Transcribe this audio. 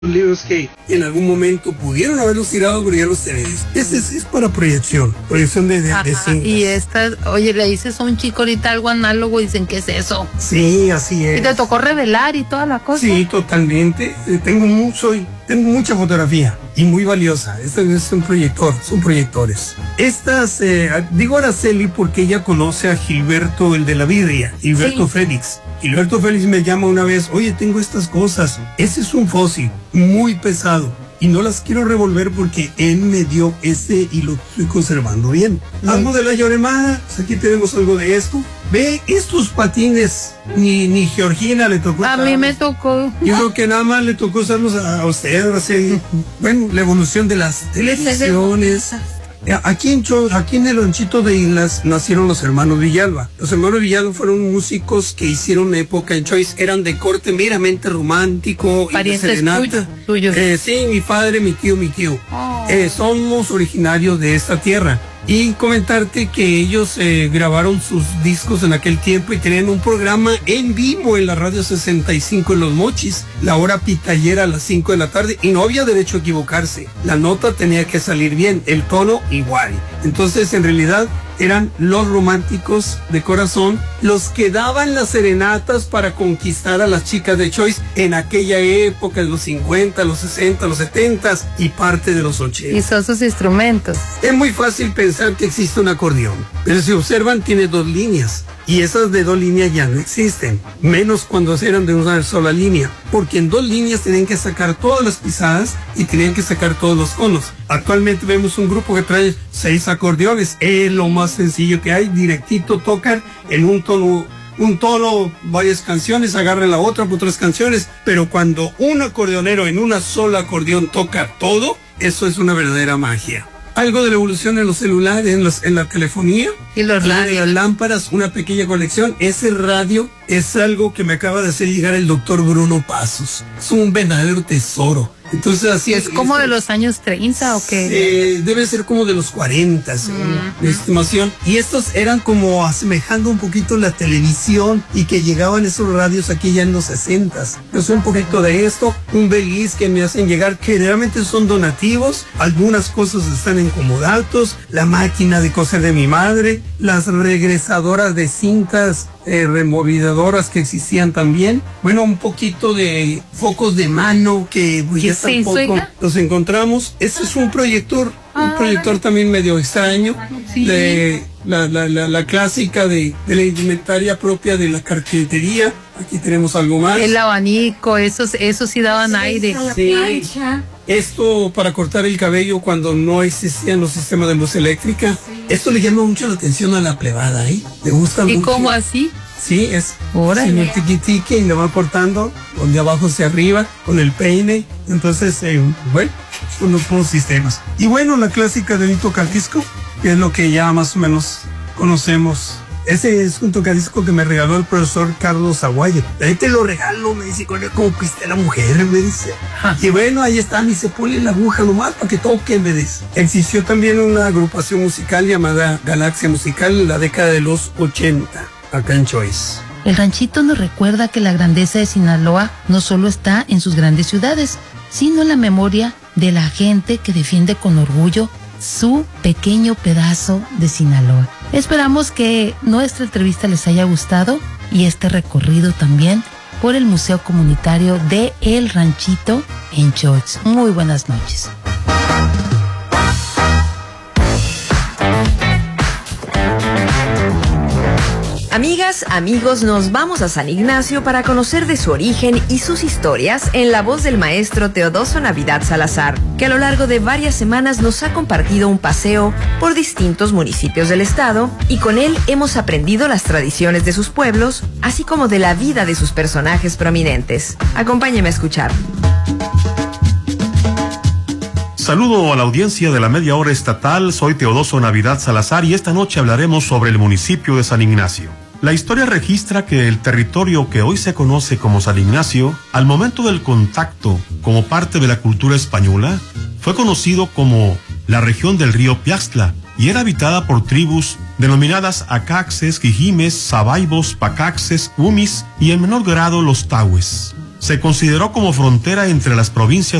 libros que en algún momento pudieron haberlos tirado, pero ya los tenés. Ese es para proyección de cintas. Y estas, oye, le dices a un chico ahorita algo análogo y dicen, ¿qué es eso? Sí, así es. Y te tocó revelar y toda la cosa. Sí, totalmente. Tengo mucha fotografía y muy valiosa. Este es un proyector, son proyectores. Estas, digo Araceli porque ella conoce a Gilberto, el de la vidria, Gilberto Félix. Gilberto Félix me llama una vez, oye, tengo estas cosas. Ese es un fósil muy pesado y no las quiero revolver porque él me dio ese y lo estoy conservando bien. Algo de la Lloremada, pues aquí tenemos algo de esto. Ve estos patines, ni Georgina le tocó. A mí me tocó. Yo creo que nada más le tocó usarlos a usted, así. Bueno, la evolución de las televisiones. Aquí en el ranchito de Islas nacieron los hermanos Villalba. Los hermanos Villalba fueron músicos que hicieron época en Choice, eran de corte meramente romántico. Parientes tuyos. Sí, mi padre, mi tío. Oh. Somos originarios de esta tierra. Y comentarte que ellos grabaron sus discos en aquel tiempo y tenían un programa en vivo en la radio 65 en Los Mochis, la hora pitallera a las 5 de la tarde, y no había derecho a equivocarse. La nota tenía que salir bien, el tono igual. Entonces, en realidad, eran los románticos de corazón los que daban las serenatas para conquistar a las chicas de Choice en aquella época, en los 50, los 60, los 70 y parte de los 80. Y son sus instrumentos. Es muy fácil pensar que existe un acordeón, pero si observan tiene 2 líneas. Y esas de 2 líneas ya no existen, menos cuando eran de una sola línea, porque en 2 líneas tenían que sacar todas las pisadas y tenían que sacar todos los conos. Actualmente vemos un grupo que trae 6 acordeones, es lo más sencillo que hay, directito tocan en un tono, varias canciones, agarran la otra por otras canciones, pero cuando un acordeonero en una sola acordeón toca todo, eso es una verdadera magia. Algo de la evolución en los celulares, en la telefonía. Y los radios. Las lámparas, una pequeña colección. Ese radio es algo que me acaba de hacer llegar el doctor Bruno Pasos. Es un verdadero tesoro. Entonces así es como de los años 30 o qué. Debe ser como de los 40, de estimación. Y estos eran como asemejando un poquito la televisión y que llegaban esos radios aquí ya en los 60. Yo soy un poquito de esto, un beliz que me hacen llegar, que generalmente son donativos, algunas cosas están en comodatos, la máquina de coser de mi madre, las regresadoras de cintas, removidadoras que existían también. Bueno, un poquito de focos de mano que ya tampoco los encontramos. Este es un proyector también medio extraño, de la clásica de la indumentaria propia de la carpintería. Aquí tenemos algo más. El abanico, esos sí daban aire. Sí. Esto para cortar el cabello cuando no existían los sistemas de luz eléctrica. Esto le llama mucho la atención a la plebada, ¿eh? Le gusta mucho. ¿Y cómo así? Sí, es sin el tiquitique y le va cortando de abajo hacia arriba con el peine. Entonces, bueno, son los sistemas. Y bueno, la clásica del tocadisco, que es lo que ya más o menos conocemos. Ese es un tocadisco que me regaló el profesor Carlos Aguayo. Ahí te lo regalo, me dice, con él como piste la mujer, me dice. Y bueno, ahí está, y se pone la aguja nomás para que toque, me dice. Existió también una agrupación musical llamada Galaxia Musical en la década de los 80, acá en Choice. El ranchito nos recuerda que la grandeza de Sinaloa no solo está en sus grandes ciudades, sino en la memoria de la gente que defiende con orgullo su pequeño pedazo de Sinaloa. Esperamos que nuestra entrevista les haya gustado y este recorrido también por el Museo Comunitario de El Ranchito en Choice. Muy buenas noches. Amigas, amigos, nos vamos a San Ignacio para conocer de su origen y sus historias en la voz del maestro Teodoso Navidad Salazar, que a lo largo de varias semanas nos ha compartido un paseo por distintos municipios del estado y con él hemos aprendido las tradiciones de sus pueblos, así como de la vida de sus personajes prominentes. Acompáñeme a escuchar. Saludo a la audiencia de la Media Hora Estatal, soy Teodoso Navidad Salazar y esta noche hablaremos sobre el municipio de San Ignacio. La historia registra que el territorio que hoy se conoce como San Ignacio, al momento del contacto como parte de la cultura española, fue conocido como la región del río Piaxtla y era habitada por tribus denominadas Acaxes, Quijimes, Sabaibos, Pacaxes, Umis y en menor grado los Tahues. Se consideró como frontera entre las provincias